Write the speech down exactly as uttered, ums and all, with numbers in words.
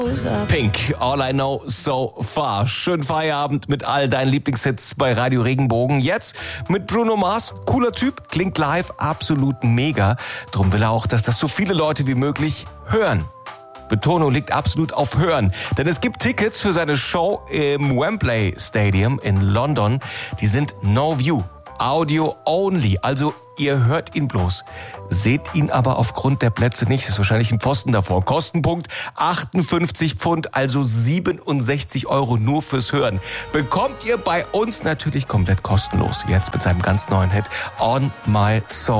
Pink, All I Know So Far. Schönen Feierabend mit all deinen Lieblingshits bei Radio Regenbogen. Jetzt mit Bruno Mars. Cooler Typ, klingt live absolut mega. Drum will er auch, dass das so viele Leute wie möglich hören. Betonung liegt absolut auf Hören. Denn es gibt Tickets für seine Show im Wembley Stadium in London. Die sind No View, Audio only. Also ihr hört ihn bloß. Seht ihn aber aufgrund der Plätze nicht. Das ist wahrscheinlich ein Pfosten davor. Kostenpunkt achtundfünfzig Pfund, also siebenundsechzig Euro nur fürs Hören. Bekommt ihr bei uns natürlich komplett kostenlos. Jetzt mit seinem ganz neuen Hit On My Soul.